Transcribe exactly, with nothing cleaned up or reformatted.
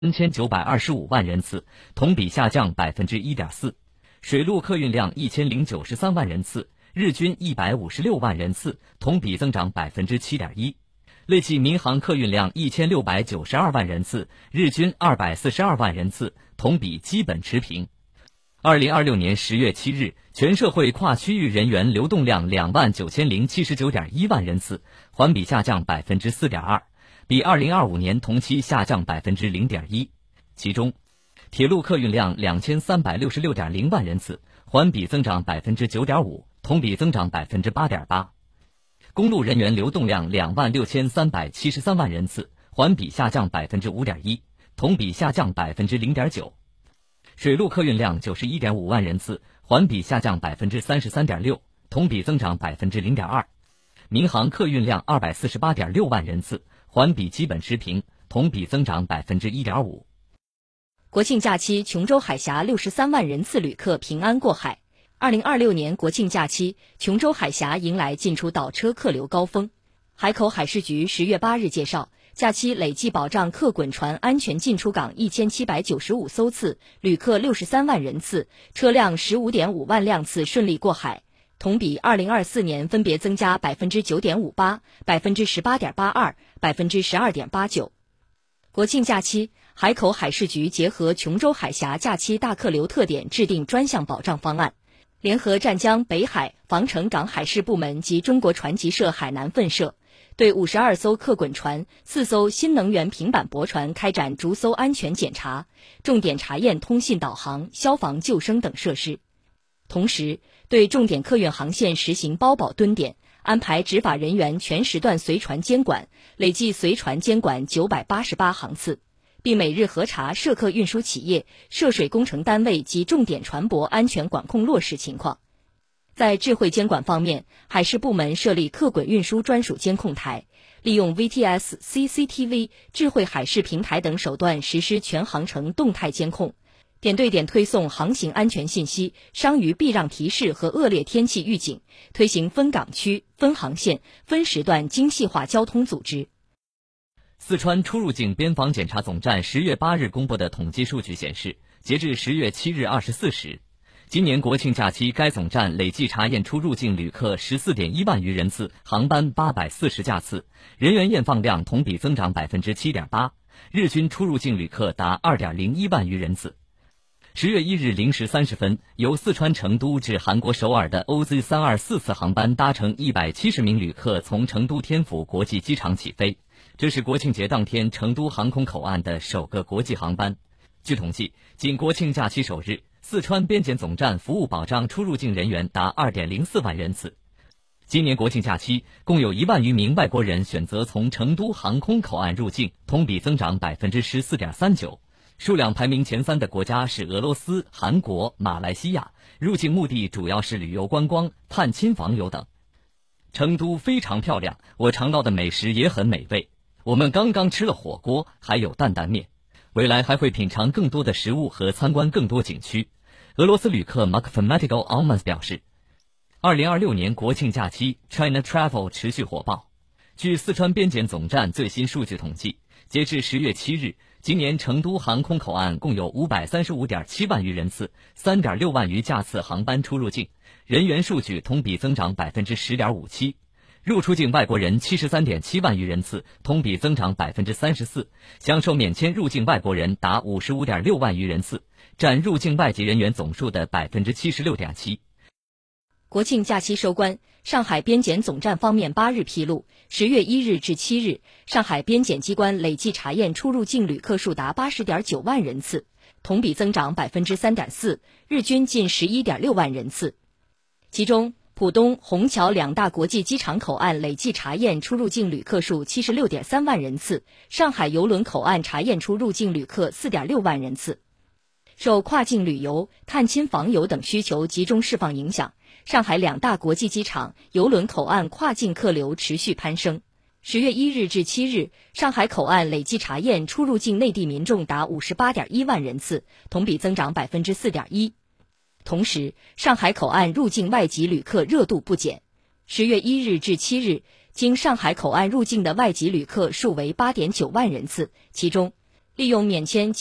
三千九百二十五万人次，同比下降百分之一点四。水陆客运量一千零九十三万人次，日均一百五十六万人次，同比增长百分之七点一。累计民航客运量一千六百九十二万人次，日均二百四十二万人次，同比基本持平。二零二六年十月七日，全社会跨区域人员流动量两万九千零七十九点一万人次，环比下降百分之四点二。比二零二五年同期下降百分之零点一，其中，铁路客运量两千三百六十六点零万人次，环比增长百分之九点五，同比增长百分之八点八。公路人员流动量两万六千三百七十三万人次，环比下降百分之五点一，同比下降百分之零点九。水陆客运量九十一点五万人次，环比下降百分之三十三点六，同比增长百分之零点二。民航客运量二百四十八点六万人次。环比基本持平，同比增长百分之一点五。 国庆假期，琼州海峡六十三万人次旅客平安过海。二零二六年国庆假期，琼州海峡迎来进出岛车客流高峰。海口海事局十月八日介绍，假期累计保障客滚船安全进出港一千七百九十五艘次，旅客六十三万人次，车辆十五点五万辆次顺利过海。同比二零二四年分别增加百分之九点五八、百分之十八点八二、百分之十二点八九。国庆假期，海口海事局结合琼州海峡假期大客流特点，制定专项保障方案，联合湛江、北海、防城港海事部门及中国船级社海南分社，对五十二艘客滚船、四艘新能源平板驳船开展逐艘安全检查，重点查验通信导航、消防救生等设施。同时，对重点客运航线实行包保蹲点，安排执法人员全时段随船监管，累计随船监管九百八十八航次，并每日核查涉客运输企业、涉水工程单位及重点船舶安全管控落实情况。在智慧监管方面，海事部门设立客滚运输专属监控台，利用 V T S、C C T V、智慧海事平台等手段实施全航程动态监控。点对点推送航行安全信息、伤于避让提示和恶劣天气预警，推行分港区、分航线、分时段精细化交通组织。 四川出入境边防检查总站十月八日公布的统计数据显示，截至十月七日二十四时，今年国庆假期该总站累计查验出入境旅客十四点一万余人次，航班八百四十架次，人员验放量同比增长百分之七点八，日均出入境旅客达二点零一万余人次。十月一日零时三十分，由四川成都至韩国首尔的 O Z 三二四次航班搭乘一百七十名旅客从成都天府国际机场起飞，这是国庆节当天成都航空口岸的首个国际航班。据统计，仅国庆假期首日，四川边检总站服务保障出入境人员达二点零四万人次。今年国庆假期，共有一万余名外国人选择从成都航空口岸入境，同比增长百分之十四点三九。数量排名前三的国家是俄罗斯、韩国、马来西亚，入境目的主要是旅游观光、探亲访友等。成都非常漂亮，我尝到的美食也很美味。我们刚刚吃了火锅，还有担担面，未来还会品尝更多的食物和参观更多景区。俄罗斯旅客 Mathematical Almans 表示，二零二六年国庆假期 China Travel 持续火爆。据四川边检总站最新数据统计，截至十月七日，今年成都航空口岸共有五百三十五点七万余人次，三点六万余架次航班出入境，人员数据同比增长百分之十点五七。入出境外国人七十三点七万余人次，同比增长百分之三十四，享受免签入境外国人达五十五点六万余人次，占入境外籍人员总数的百分之七十六点七。 国庆假期收官，上海边检总站方面八日披露，十月一日至七日，上海边检机关累计查验出入境旅客数达八十点九万人次，同比增长百分之三点四，日均近十一点六万人次。其中，浦东、虹桥两大国际机场口岸累计查验出入境旅客数七十六点三万人次，上海邮轮口岸查验出入境旅客四点六万人次。受跨境旅游、探亲访友等需求集中释放影响，上海两大国际机场、邮轮口岸跨境客流持续攀升。十月一日至七日，上海口岸累计查验出入境内地民众达五十八点一万人次，同比增长百分之四点一。同时，上海口岸入境外籍旅客热度不减。十月一日至七日，经上海口岸入境的外籍旅客数为八点九万人次，其中利用免签